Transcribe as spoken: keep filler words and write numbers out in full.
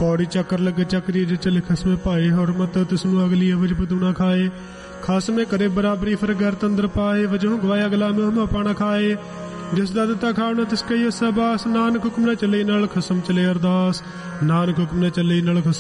ਪੌੜੀ ਚੱਕਰ ਲੱਗੇ ਚੱਕਰੀ ਜੇ ਚਲੇ ਖਸਮੇ ਭਾਏ, ਹਰਮਤ ਤਿਸਨੂੰ ਅਗਲੀ ਅਵਜ ਪਤੂ ਨਾ ਖਾਏ। ਖਸਮੇ ਕਰੇ ਬਰਾਬਰੀ ਫਿਰ ਗੈਰਤ ਅੰਦਰ ਪਾਏ, ਵਜੋਂ ਗਵਾਇਆ ਗਲਾ ਮੈਂ ਹਮਾ ਪਾਣਾ ਖਾਏ। ਜਿਸ ਦਾ ਦਿੱਤਾ ਖਾਣਾ ਤਿਸ ਕਈ ਅਸਾਬਾਸ, ਨਾਨਕ ਹੁਕਮ ਨਾ ਚੱਲੇ ਨਾਲ ਖਸਮ ਚਲੇ ਅਰਦਾਸ। ਨਾਨਕ ਹੁਕਮ ਨਾ ਚੱਲੇ ਨਾਲ ਖਸਮ